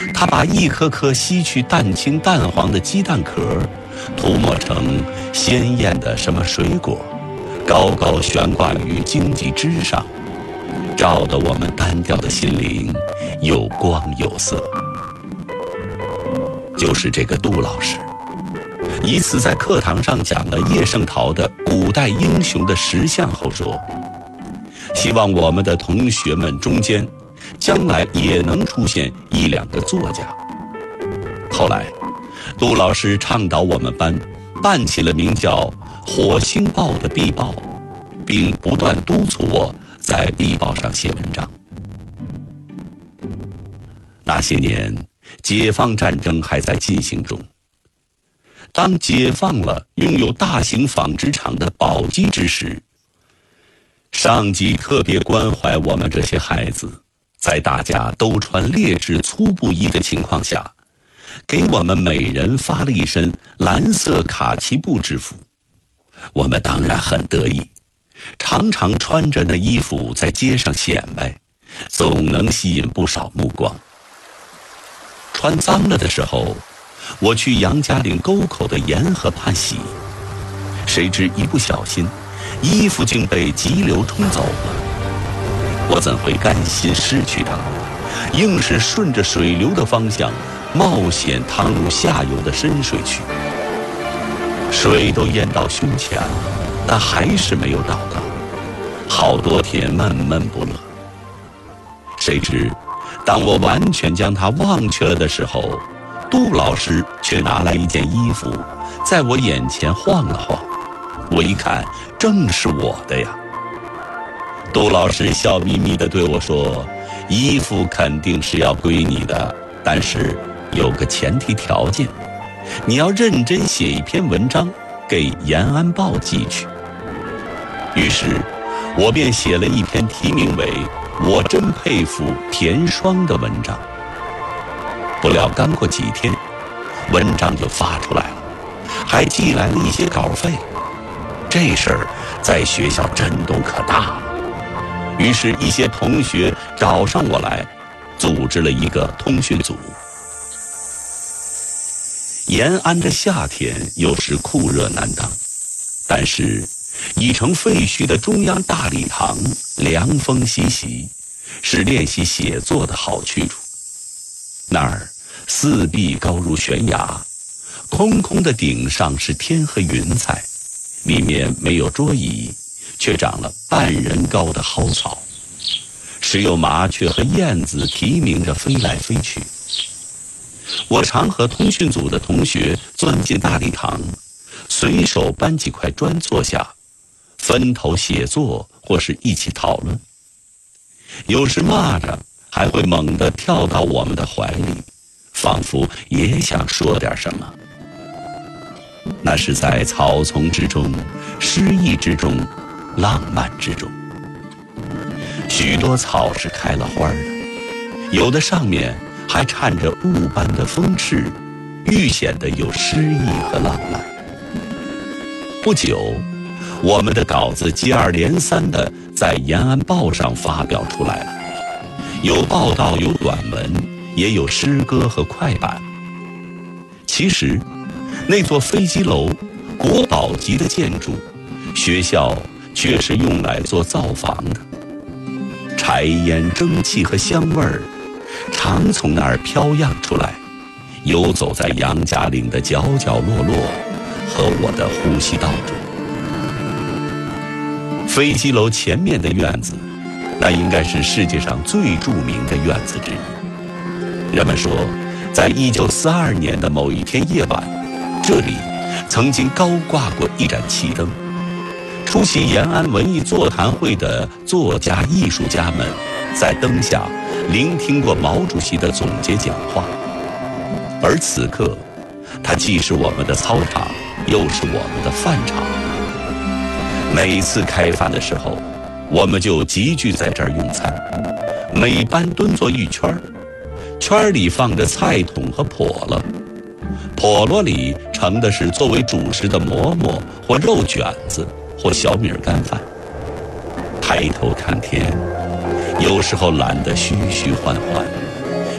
他把一颗颗吸去淡青淡黄的鸡蛋壳涂抹成鲜艳的什么水果，高高悬挂于荆棘枝上，照得我们单调的心灵有光有色。就是这个杜老师，一次在课堂上讲了叶圣陶的古代英雄的10项后说，希望我们的同学们中间将来也能出现1、2个作家。后来杜老师倡导我们班办起了名叫火星报的壁报，并不断督促我在壁报上写文章。那些年解放战争还在进行中，当解放了拥有大型纺织厂的宝鸡之时，上级特别关怀我们这些孩子，在大家都穿劣质粗布衣的情况下，给我们每人发了一身蓝色卡其布制服。我们当然很得意，常常穿着那衣服在街上显摆，总能吸引不少目光。穿脏了的时候，我去杨家岭沟口的沿河畔洗，谁知一不小心，衣服竟被急流冲走了。我怎会甘心失去它，硬是顺着水流的方向冒险趟入下游的深水区。水都淹到胸前了，但还是没有祷告，好多天闷闷不乐。谁知当我完全将它忘却了的时候，杜老师却拿来一件衣服在我眼前晃了晃，我一看正是我的呀。杜老师笑眯眯地对我说，衣服肯定是要归你的，但是有个前提条件，你要认真写一篇文章给《延安报》寄去。于是我便写了一篇题名为我真佩服田双的文章。不料刚过几天，文章就发出来了，还寄来了一些稿费。这事儿在学校震动可大了，于是一些同学找上我来，组织了一个通讯组。延安的夏天有时酷热难当，但是已成废墟的中央大礼堂凉风习习，是练习写作的好去处。那儿四壁高如悬崖，空空的顶上是天和云彩，里面没有桌椅，却长了半人高的蒿草，时有麻雀和燕子啼鸣着飞来飞去。我常和通讯组的同学钻进大礼堂，随手搬几块砖坐下，分头写作或是一起讨论。有时蚂蚱还会猛地跳到我们的怀里，仿佛也想说点什么。那是在草丛之中，诗意之中，浪漫之中。许多草是开了花的，有的上面还缠着雾般的风翅，愈显得有诗意和浪漫。不久，我们的稿子接二连三地在《延安报》上发表出来了，有报道，有短文，也有诗歌和快板。其实那座飞机楼，国宝级的建筑，学校却是用来做灶房的。柴烟、蒸汽和香味儿常从那儿飘漾出来，游走在杨家岭的角角落落和我的呼吸道中。飞机楼前面的院子，那应该是世界上最著名的院子之一。人们说，在1942年的某一天夜晚，这里曾经高挂过一盏气灯。出席延安文艺座谈会的作家艺术家们在灯下聆听过毛主席的总结讲话，而此刻它既是我们的操场，又是我们的饭场。每次开饭的时候，我们就集聚在这儿用餐，每班蹲坐一圈，圈里放着菜桶和笸箩，笸箩里盛的是作为主食的馍馍或肉卷子或小米干饭。抬头看天，有时候懒得虚虚幻幻，